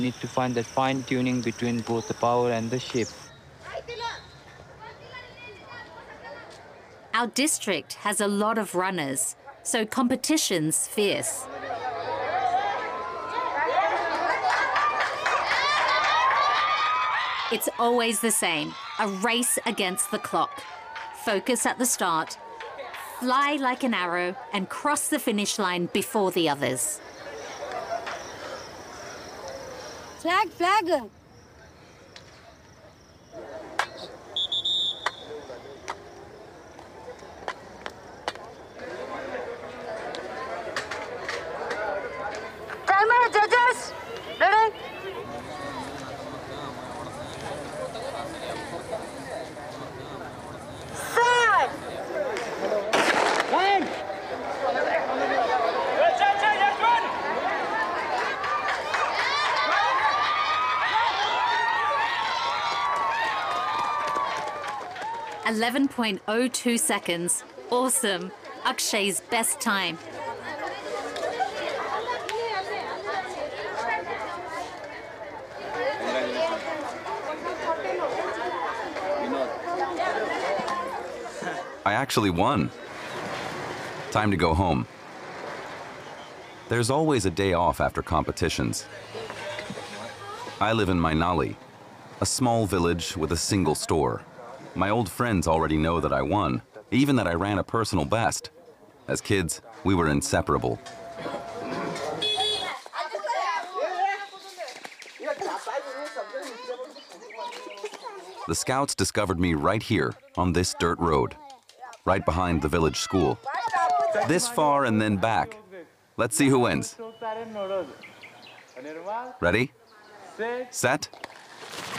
need to find that fine tuning between both the power and the shape. Our district has a lot of runners, so competition's fierce. It's always the same, a race against the clock. Focus at the start, fly like an arrow, and cross the finish line before the others. Flag, flag! Timer, judges! Ready? Start! One! Good job, judges! Run! 11.02 seconds. Awesome. Akshay's best time. I actually won. Time to go home. There's always a day off after competitions. I live in Mainali, a small village with a single store. My old friends already know that I won, even that I ran a personal best. As kids, we were inseparable. The scouts discovered me right here on this dirt road, right behind the village school. This far and then back. Let's see who wins. Ready? Set?